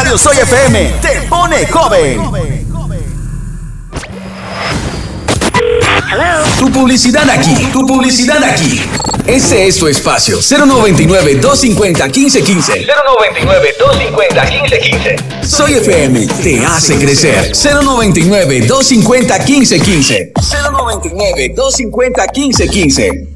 Radio Soy FM te pone joven. Tu publicidad aquí, tu publicidad aquí. Ese es tu espacio. 099-250-1515. 099-250-1515. Soy FM te hace crecer. 099-250-1515. 099-250-1515.